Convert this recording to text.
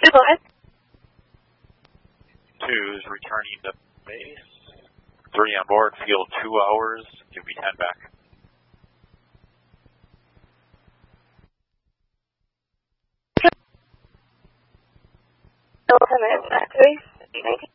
go ahead. 2 is returning to base. 3 on board, field 2 hours, give me 10 back. Still 10 minutes back to base, 19.